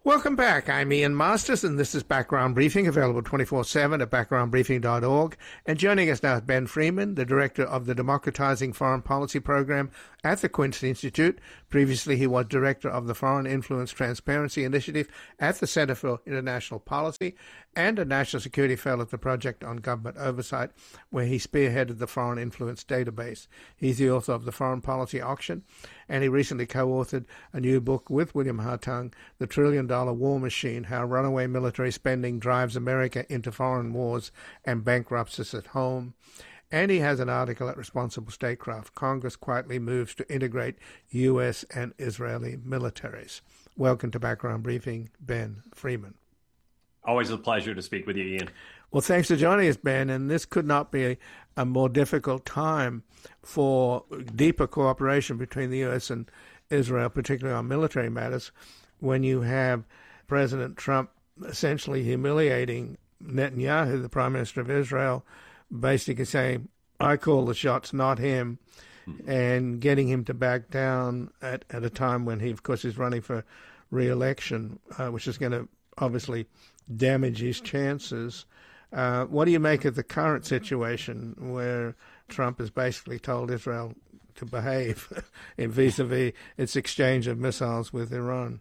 Welcome back. I'm Ian Masters, and this is Background Briefing, available 24/7 at backgroundbriefing.org. And joining us now is Ben Freeman, the director of the Democratizing Foreign Policy Program at the Quincy Institute. Previously, he was director of the Foreign Influence Transparency Initiative at the Center for International Policy and a National Security Fellow at the Project on Government Oversight, where he spearheaded the Foreign Influence Database. He's the author of The Foreign Policy Auction, and he recently co-authored a new book with William Hartung, The Trillion-Dollar War Machine, How Runaway Military Spending Drives America into Foreign Wars and Bankrupts us at Home. And he has an article at Responsible Statecraft, Congress Quietly Moves to Integrate U.S. and Israeli Militaries. Welcome to Background Briefing, Ben Freeman. Always a pleasure to speak with you, Ian. Well, thanks for joining us, Ben. And this could not be a more difficult time for deeper cooperation between the U.S. and Israel, particularly on military matters, when you have President Trump essentially humiliating Netanyahu, the Prime Minister of Israel, basically saying, I call the shots, not him, and getting him to back down at a time when he, of course, is running for re-election, which is going to obviously damage his chances. What do you make of the current situation where Trump has basically told Israel to behave in vis-a-vis its exchange of missiles with Iran?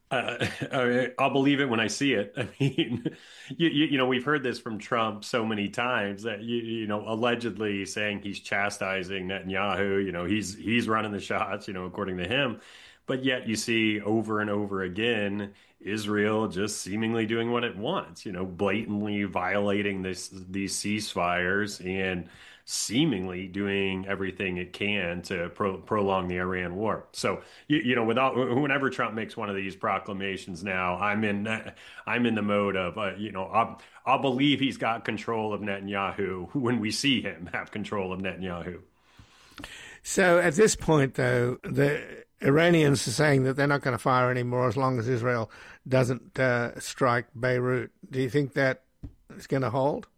I'll believe it when I see it. I mean, we've heard this from Trump so many times that, allegedly saying he's chastising Netanyahu, he's running the shots, according to him. But yet you see over and over again, Israel just seemingly doing what it wants, blatantly violating these ceasefires and seemingly doing everything it can to prolong the Iran war. So, whenever Trump makes one of these proclamations now, I'm in the mode of, I'll believe he's got control of Netanyahu when we see him have control of Netanyahu. So at this point, though, the Iranians are saying that they're not going to fire anymore as long as Israel doesn't strike Beirut. Do you think that is going to hold?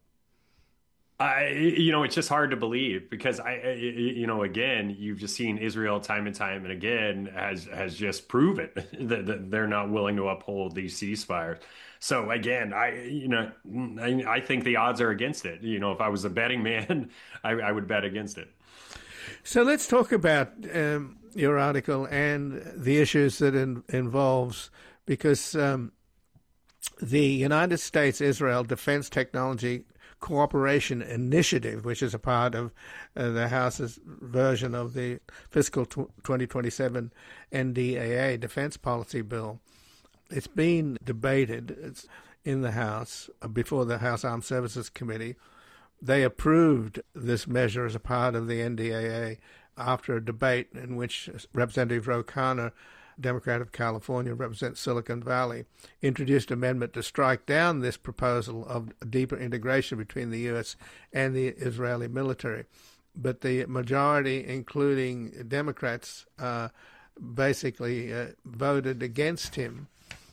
It's just hard to believe because again, you've just seen Israel time and again has just proven that they're not willing to uphold these ceasefires. So again, I think the odds are against it. If I was a betting man, I would bet against it. So let's talk about your article and the issues that involves, because the United States-Israel Defense Technology Cooperation Initiative, which is a part of the House's version of the fiscal 2027 NDAA defense policy bill. It's been debated. It's in the House before the House Armed Services Committee. They approved this measure as a part of the NDAA after a debate in which Representative Ro Khanna, Democrat of California, represents Silicon Valley, introduced an amendment to strike down this proposal of deeper integration between the U.S. and the Israeli military. But the majority, including Democrats, basically voted against him.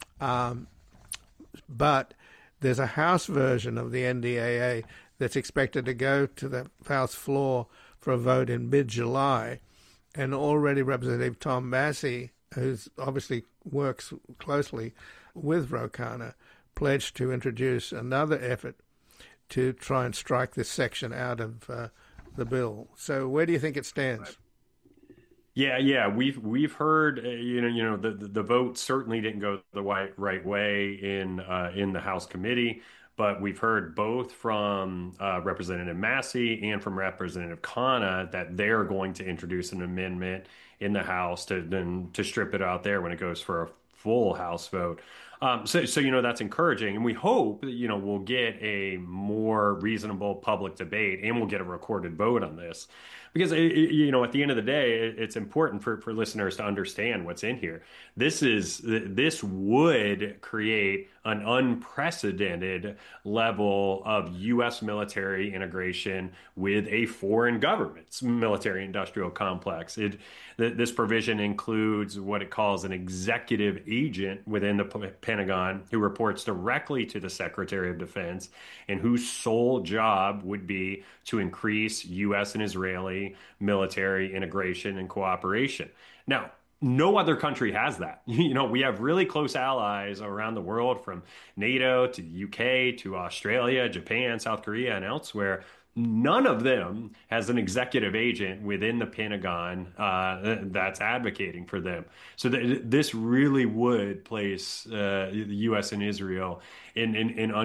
But there's a House version of the NDAA that's expected to go to the House floor for a vote in mid-July. And already Representative Tom Massie, who obviously works closely with Ro Khanna, pledged to introduce another effort to try and strike this section out of the bill. So where do you think it stands? Yeah, we've heard the vote certainly didn't go the right way in the House committee, but we've heard both from Representative Massie and from Representative Khanna that they're going to introduce an amendment in the House to strip it out there when it goes for a full House vote. So that's encouraging, and we hope that we'll get a more reasonable public debate and we'll get a recorded vote on this, because at the end of the day, it's important for listeners to understand what's in here. This would create an unprecedented level of U.S. military integration with a foreign government's military-industrial complex. This provision includes what it calls an executive agent within the Pentagon who reports directly to the Secretary of Defense and whose sole job would be to increase U.S. and Israeli military integration and cooperation. Now, No other country has that. We have really close allies around the world, from NATO to the UK to Australia, Japan, South Korea, and elsewhere. None of them has an executive agent within the Pentagon that's advocating for them. So this really would place the U.S. and Israel in